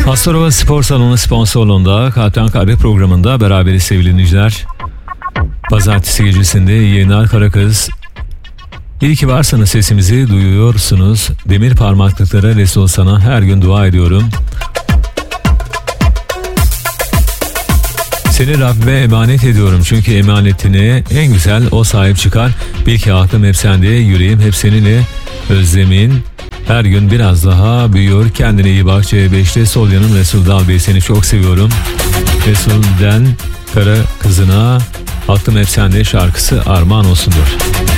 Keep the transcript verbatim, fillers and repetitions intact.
Astorova Spor Salonu sponsorluğunda Kalpten Kalbe programında beraberiz sevgili dinleyiciler. Pazartesi gecesinde yayınlar Karakız. İyi ki varsınız, sesimizi duyuyorsunuz. Demir parmaklıklara Resul sana her gün dua ediyorum. Seni Rabbime emanet ediyorum çünkü emanetine en güzel o sahip çıkar. Bil ki aklım hep sende, yüreğim hep seninle. Özlemin her gün biraz daha büyüyor. Kendine iyi bak. C beşte sol yanım Resul Dal Bey, seni çok seviyorum. Resul'den Kara Kızına aklım hep sende şarkısı armağan olsundur.